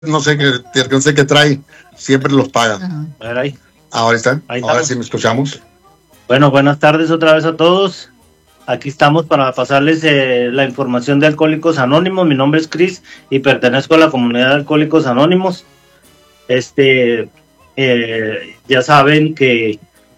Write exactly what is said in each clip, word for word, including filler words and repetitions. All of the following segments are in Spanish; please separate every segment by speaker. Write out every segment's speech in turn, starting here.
Speaker 1: no sé qué, no sé qué trae, siempre los paga.
Speaker 2: A ver ahí.
Speaker 1: Ahora están,
Speaker 2: Ahí
Speaker 1: ahora
Speaker 2: estamos.
Speaker 1: sí me escuchamos.
Speaker 2: Bueno, buenas tardes otra vez a todos. Aquí estamos para pasarles eh, la información de Alcohólicos Anónimos. Mi nombre es Chris y pertenezco a la comunidad de Alcohólicos Anónimos. Este, eh, ya saben que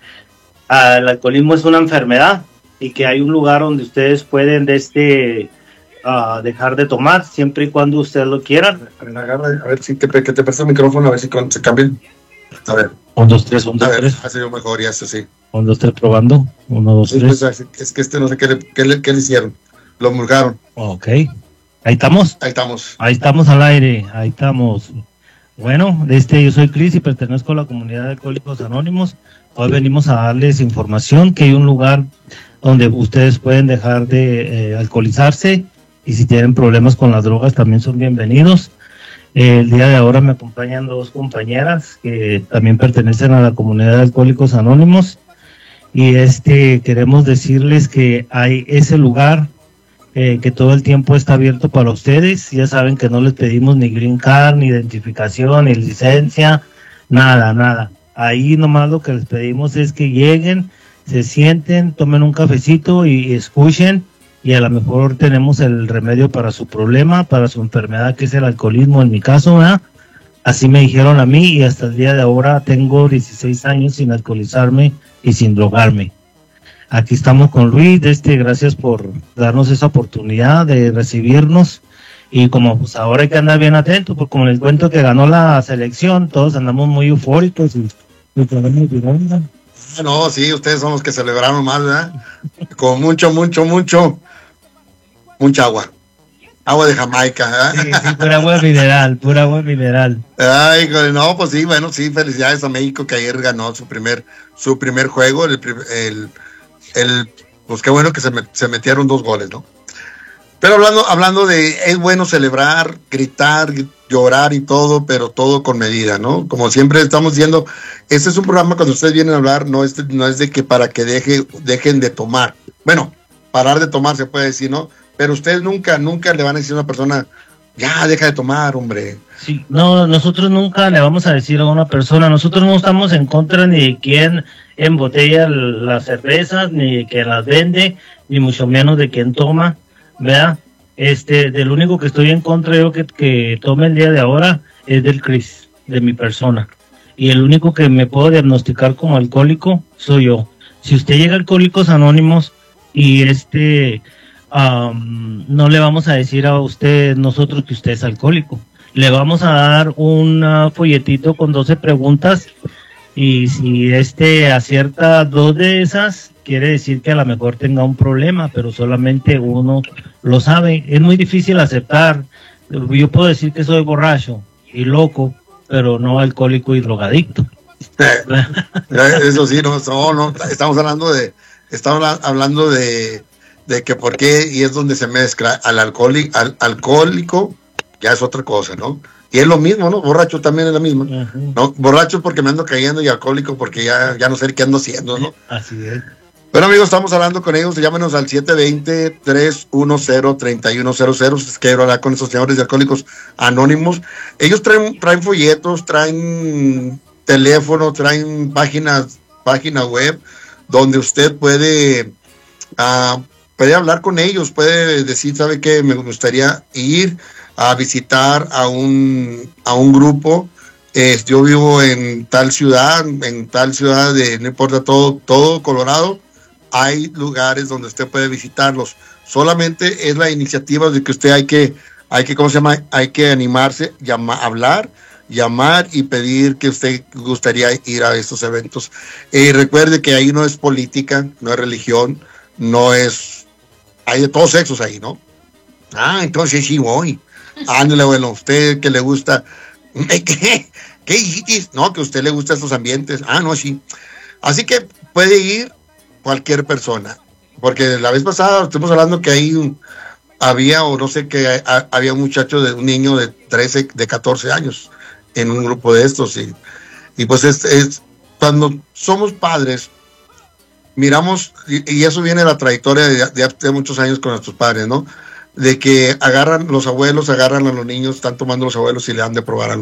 Speaker 2: ah, el alcoholismo es una enfermedad y que hay un lugar donde ustedes pueden de este, uh, dejar de tomar siempre y cuando ustedes lo quieran.
Speaker 1: A ver, agarra, a ver si te, que te presta el micrófono, a ver si con, se cambien. A ver.
Speaker 2: Un, dos, tres, un,
Speaker 1: A
Speaker 2: dos,
Speaker 1: ver,
Speaker 2: tres.
Speaker 1: ha sido mejor y hace así.
Speaker 2: Un, dos, tres, probando. Uno, dos,
Speaker 1: Sí,
Speaker 2: tres.
Speaker 1: pues, es que este no sé qué le, qué le, qué le hicieron. Lo mulgaron.
Speaker 2: Ok. Ahí estamos.
Speaker 1: Ahí estamos.
Speaker 2: Ahí estamos al aire. Ahí estamos. Bueno, este, yo soy Chris y pertenezco a la comunidad de Alcohólicos Anónimos. Hoy venimos a darles información que hay un lugar donde ustedes pueden dejar de eh, alcoholizarse y si tienen problemas con las drogas también son bienvenidos. Eh, el día de ahora me acompañan dos compañeras que también pertenecen a la comunidad de Alcohólicos Anónimos y este queremos decirles que hay ese lugar eh, que todo el tiempo está abierto para ustedes. Ya saben que no les pedimos ni green card, ni identificación, ni licencia, nada, nada. Ahí nomás lo que les pedimos es que lleguen, se sienten, tomen un cafecito y, y escuchen, y a lo mejor tenemos el remedio para su problema, para su enfermedad, que es el alcoholismo en mi caso, ¿verdad? Así me dijeron a mí y hasta el día de ahora tengo dieciséis años sin alcoholizarme y sin drogarme. Aquí estamos con Luis, este, gracias por darnos esa oportunidad de recibirnos. Y como pues ahora hay que andar bien atentos, porque como les cuento que ganó la selección, todos andamos muy eufóricos y, y podemos vivir.
Speaker 1: No, sí, ustedes son los que celebraron más, ¿verdad? Con mucho, mucho, mucho, mucha agua. Agua de Jamaica, ¿verdad?
Speaker 2: Sí, sí, pura agua mineral, pura agua mineral.
Speaker 1: Ay, no, pues sí, bueno, sí, felicidades a México que ayer ganó su primer, su primer juego, el, el, el pues qué bueno que se, met, se metieron dos goles, ¿no? Pero hablando, hablando de, es bueno celebrar, gritar, llorar y todo, pero todo con medida, ¿no? Como siempre estamos diciendo, este es un programa cuando ustedes vienen a hablar, no es, no es de que para que deje, dejen de tomar. Bueno, parar de tomar se puede decir, ¿no? Pero ustedes nunca, nunca le van a decir a una persona, ya, deja de tomar, hombre.
Speaker 2: Sí, no, nosotros nunca le vamos a decir a una persona, nosotros no estamos en contra ni de quien embotella las cervezas, ni de quien las vende, ni mucho menos de quien toma. ¿Verdad? Este, del único que estoy en contra yo que, que tome el día de ahora es del Chris, de mi persona. Y el único que me puedo diagnosticar como alcohólico soy yo. Si usted llega a Alcohólicos Anónimos y este um, no le vamos a decir a usted, nosotros que usted es alcohólico. Le vamos a dar un uh, folletito con doce preguntas y si este acierta dos de esas, quiere decir que a lo mejor tenga un problema, pero solamente uno lo sabe. Es muy difícil aceptar. Yo puedo decir que soy borracho y loco, pero no alcohólico y drogadicto.
Speaker 1: Eso sí, no, no, no, estamos hablando de, estamos hablando de, de que por qué, y es donde se mezcla al alcohólico, al alcohólico, ya es otra cosa, ¿no? Y es lo mismo, ¿no? Borracho también es lo mismo. Uh-huh. ¿No? Borracho porque me ando cayendo y alcohólico porque ya, ya no sé qué ando haciendo, ¿no?
Speaker 2: Así es.
Speaker 1: Bueno, amigos, estamos hablando con ellos. Llámenos al siete dos cero, tres uno cero, tres uno cero cero. Si quiero hablar con esos señores de Alcohólicos Anónimos. Ellos traen, traen folletos, traen teléfono, traen páginas, página web donde usted puede, uh, puede hablar con ellos, puede decir, ¿sabe qué? Me gustaría ir a visitar a un, a un grupo. Eh, yo vivo en tal ciudad, en tal ciudad de, no importa, todo, todo Colorado. Hay lugares donde usted puede visitarlos. Solamente es la iniciativa de que usted hay que, hay que, ¿cómo se llama? Hay que animarse, llama, hablar, llamar y pedir que usted gustaría ir a estos eventos. Eh, recuerde que ahí no es política, no es religión, no es, hay de todos sexos ahí, ¿no? Ah, entonces sí voy. Ándale, bueno, usted que le gusta, ¿qué? ¿Qué dijiste? No, que a usted le gustan estos ambientes. Ah, no, sí. Así que puede ir cualquier persona, porque la vez pasada estuvimos hablando que ahí un, había, o no sé, que a, había un muchacho, de un niño de trece, de catorce años en un grupo de estos, y, y pues es, es cuando somos padres, miramos, y, y eso viene de la trayectoria de, de, de muchos años con nuestros padres, ¿no? de que agarran los abuelos, agarran a los niños, están tomando los abuelos y le dan de probar a